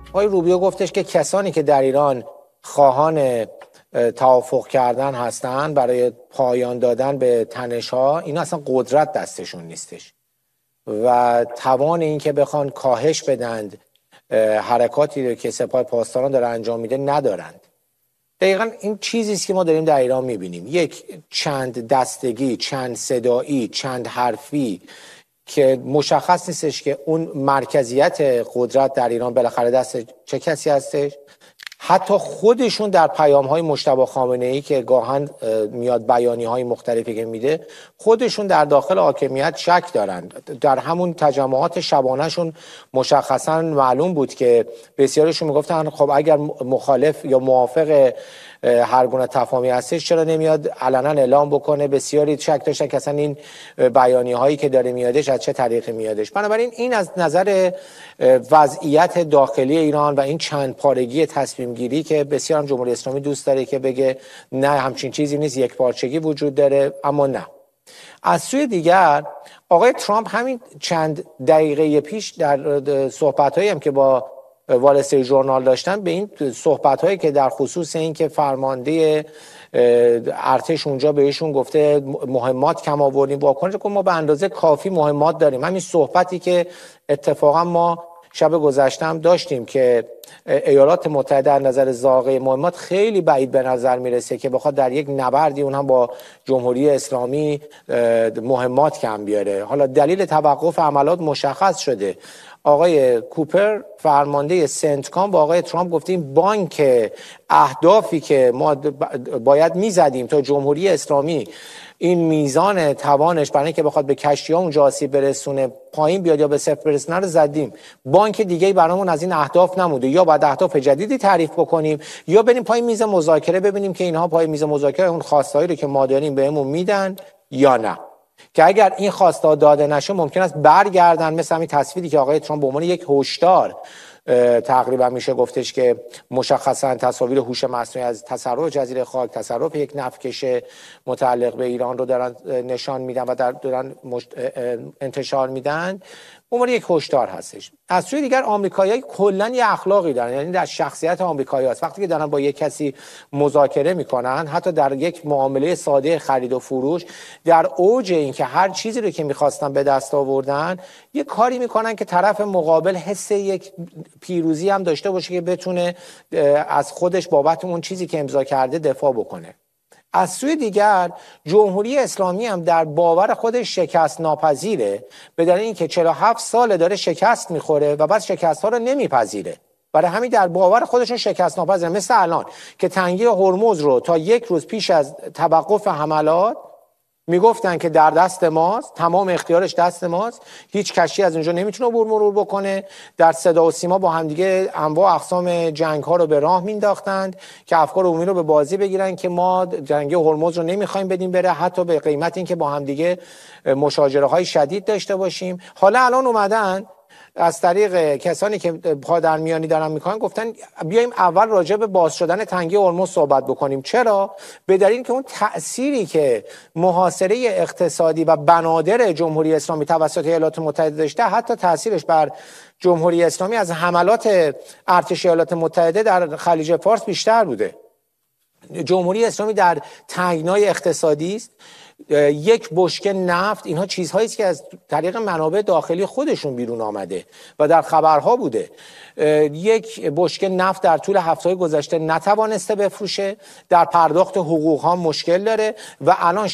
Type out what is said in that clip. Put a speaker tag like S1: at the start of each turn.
S1: آقای روبیو گفتش که کسانی که در ایران خواهان توافق کردن هستن برای پایان دادن به تنش‌ها، اینا اصلا قدرت دستشون نیستش و توان این که بخوان کاهش بدند حرکاتی رو که سپاه پاسداران داره انجام میده ندارند. دقیقاً این چیزی است که ما داریم در ایران میبینیم، یک چند دستگی، چند صدایی، چند حرفی که مشخص نیستش که اون مرکزیت قدرت در ایران بالاخره دست چه کسی هستش. حتی خودشون در پیام‌های مجتبی خامنه‌ای که گاهن میاد بیانیه‌های مختلفی که میده، خودشون در داخل حاکمیت شک دارند. در همون تجمعات شبانه‌شون مشخصاً معلوم بود که بسیارشون میگفتن خب اگر مخالف یا موافق هر گونه تفاهمی هستش چرا نمیاد علنا اعلام بکنه. بسیاری شک داشتن که اصلا این بیانیه‌هایی که داره میادش از چه طریقی میادش. بنابراین این از نظر وضعیت داخلی ایران و این چند پارگی تصمیم گیری که بسیار هم جمهوری اسلامی دوست داره که بگه نه همچین چیزی نیست، یک پارچگی وجود داره، اما نه. از سوی دیگر آقای ترامپ همین چند دقیقه پیش در صحبت‌هایی هم که با وال استریت ژورنال داشتن به این صحبت‌هایی که در خصوص این که فرمانده ارتش اونجا بهشون گفته مهمات کم آوردیم، واکنش که ما به اندازه کافی مهمات داریم. همین صحبتی که اتفاقا ما شب گذشته هم داشتیم که ایالات متحده از نظر زاغه مهمات خیلی بعید به نظر میرسه که بخواد در یک نبردی اون هم با جمهوری اسلامی مهمات کم بیاره. حالا دلیل توقف عملات مشخص شده. آقای کوپر فرمانده سنتکام با آقای ترامپ گفتیم بانک اهدافی که ما باید میزدیم تا جمهوری اسلامی این میزان توانش برای اینکه بخواد به کشتی‌ها اونجا آسیب برسونه پایین بیاد یا به صفر برسونه رو زدیم. بانک دیگه‌ای برامون از این اهداف نموده. یا باید اهداف جدیدی تعریف بکنیم یا بریم پای میز مذاکره ببینیم که اینها پای میز مذاکره اون خواستهایی رو که ما داریم بهمون میدن یا نه. که اگر این خواسته داده نشه ممکن است برگردن، مثل همین تصویری که آقای ترامپ به عنوان یک هشدار تقریبا میشه گفتش که مشخصا تصاویر هوش مصنوعی از تصرف جزیره خاک، تصرف یک نفتکش متعلق به ایران رو دارن نشان میدن و دارن انتشار میدن، عنوان یک هشدار هستش. از سوی دیگر آمریکایی‌ها کلاً یه اخلاقی دارن، یعنی در شخصیت آمریکایی‌هاست. وقتی که دارن با یک کسی مذاکره میکنن، حتی در یک معامله ساده خرید و فروش، در اوج این که هر چیزی رو که میخواستن به دست آوردن، یه کاری میکنن که طرف مقابل حس یک پیروزی هم داشته باشه که بتونه از خودش بابت اون چیزی که امضا کرده دفاع بکنه. از سوی دیگر جمهوری اسلامی هم در باور خودش شکست ناپذیره، به دلیل اینکه 47 ساله داره شکست میخوره و بعد شکست ها رو نمیپذیره. برای همین در باور خودشون شکست ناپذیره. مثل الان که تنگی هرمز رو تا یک روز پیش از توقف حملات میگفتن که در دست ماست، تمام اختیارش دست ماست، هیچ کشتی از اونجا نمیتونه عبور مرور بکنه. در صدا و سیما با همدیگه انواع اقسام جنگ ها رو به راه مینداختند که افکار عمومی رو به بازی بگیرن که ما جنگ هرمز رو نمیخوایم بدیم بره، حتی به قیمت این که با همدیگه مشاجره های شدید داشته باشیم. حالا الان اومدن از طریق کسانی که پادرمیانی دارن میکنن گفتن بیایم اول راجع به باز شدن تنگی هرمز صحبت بکنیم. چرا؟ به دلیل که اون تأثیری که محاصره اقتصادی و بنادر جمهوری اسلامی توسط ایالات متحده داشته، حتی تأثیرش بر جمهوری اسلامی از حملات ارتش ایالات متحده در خلیج فارس بیشتر بوده. جمهوری اسلامی در تنگنای اقتصادی است، یک بشکه نفت، اینها چیزهایی است که از طریق منابع داخلی خودشون بیرون آمده و در خبرها بوده. یک بشکه نفت در طول هفته‌های گذشته نتوانسته بفروشه، در پرداخت حقوق ها مشکل داره و الان